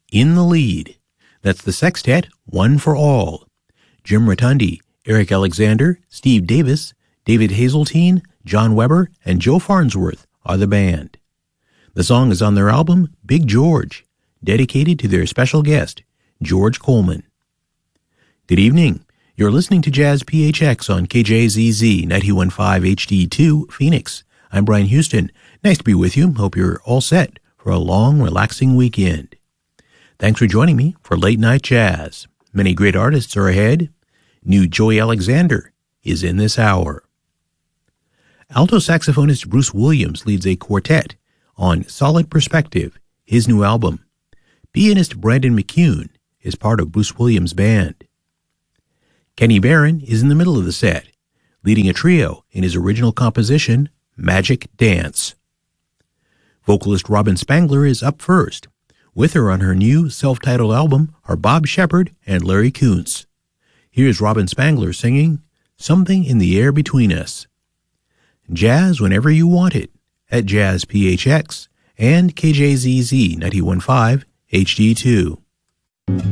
In the Lead. That's the sextet, One for All. Jim Rotundi, Eric Alexander, Steve Davis, David Hazeltine, John Weber, and Joe Farnsworth are the band. The song is on their album, Big George, dedicated to their special guest, George Coleman. Good evening. You're listening to Jazz PHX on KJZZ 91.5 HD2 Phoenix. I'm Brian Houston. Nice to be with you. Hope you're all set for a long, relaxing weekend. Thanks for joining me for Late Night Jazz. Many great artists are ahead. New Joey Alexander is in this hour. Alto saxophonist Bruce Williams leads a quartet on Solid Perspective, his new album. Pianist Brandon McCune is part of Bruce Williams' band. Kenny Barron is in the middle of the set, leading a trio in his original composition, Magic Dance. Vocalist Robin Spangler is up first. With her on her new self-titled album are Bob Shepard and Larry Kuntz. Here's Robin Spangler singing Something in the Air Between Us. Jazz whenever you want it at Jazz PHX and KJZZ 91.5 HD2.